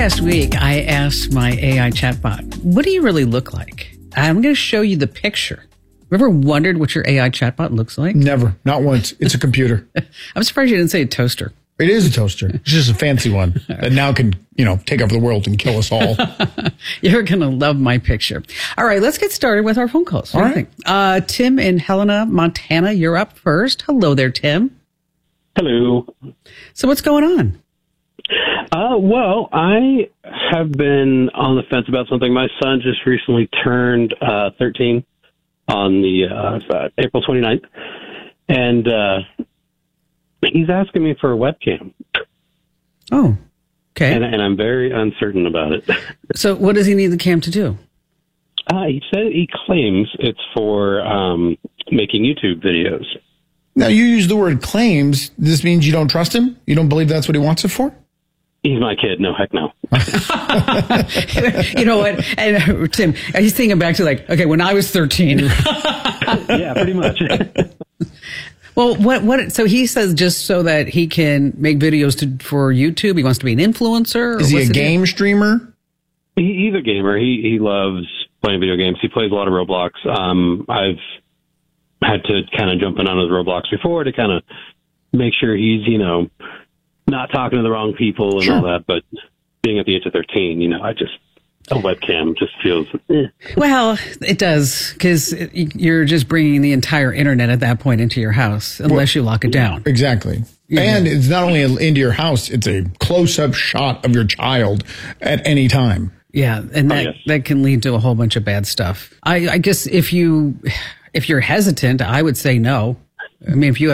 Last week, I asked my AI chatbot, what do you really look like? I'm going to show you the picture. Ever wondered what your AI chatbot looks like? Never. Not once. It's a computer. I'm surprised you didn't say a toaster. It is a toaster. It's just a fancy one that now can, take over the world and kill us all. You're going to love my picture. All right, let's get started with our phone calls. All right. Tim in Helena, Montana, you're up first. Hello there, Tim. Hello. So what's going on? Well, I have been on the fence about something. My son just recently turned 13 on the April 29th, and he's asking me for a webcam. Oh, okay. And I'm very uncertain about it. So what does he need the cam to do? He claims it's for making YouTube videos. Now, you use the word claims. This means you don't trust him? You don't believe that's what he wants it for? He's my kid. No, heck no. You know what? And Tim, he's thinking back to okay, when I was 13. Yeah, pretty much. Well, what? So he says just so that he can make videos for YouTube. He wants to be an influencer. Is he a game streamer? He's a gamer. He loves playing video games. He plays a lot of Roblox. I've had to kind of jump in on his Roblox before to kind of make sure he's, not talking to the wrong people and all that. But being at the age of 13, a webcam just feels. Well, it does, because you're just bringing the entire internet at that point into your house, unless you lock it down. Exactly. Yeah. And it's not only into your house, it's a close-up shot of your child at any time. Yeah, and that can lead to a whole bunch of bad stuff. I guess if you're hesitant, I would say no. I mean, if you have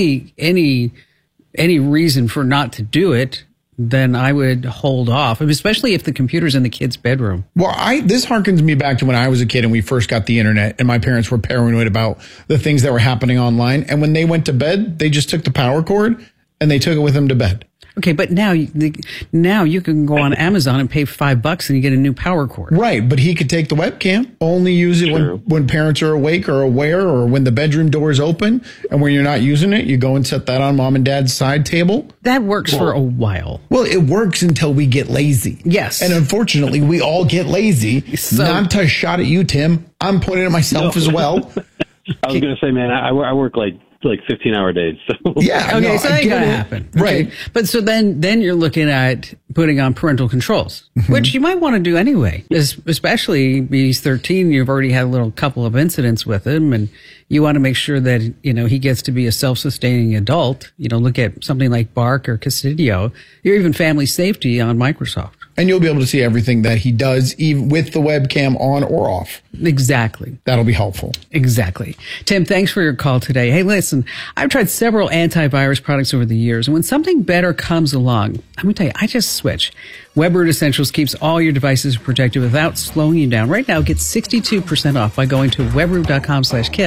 any reason for not to do it, then I would hold off, especially if the computer's in the kid's bedroom. Well, this harkens me back to when I was a kid and we first got the internet and my parents were paranoid about the things that were happening online. And when they went to bed, they just took the power cord and they took it with them to bed. Okay, but now you can go on Amazon and pay $5 and you get a new power cord. Right, but he could take the webcam, only use it when parents are awake or aware, or when the bedroom door is open, and when you're not using it, you go and set that on mom and dad's side table. That works for a while. Well, it works until we get lazy. Yes. And unfortunately, we all get lazy. So, not to shot at you, Tim. I'm pointing at myself as well. I was going to say, man, I work like 15-hour days. So. Yeah. Okay, no, so that ain't gonna happen. Okay. Right. But so then you're looking at putting on parental controls, which you might want to do anyway, especially he's 13. You've already had a couple of incidents with him, and you want to make sure that, he gets to be a self-sustaining adult. Look at something like Bark or Custodio, or even Family Safety on Microsoft. And you'll be able to see everything that he does, even with the webcam on or off. Exactly. That'll be helpful. Exactly. Tim, thanks for your call today. Hey, listen, I've tried several antivirus products over the years, and when something better comes along, I'm going to tell you, I just switch. WebRoot Essentials keeps all your devices protected without slowing you down. Right now, get 62% off by going to webroot.com/Kim.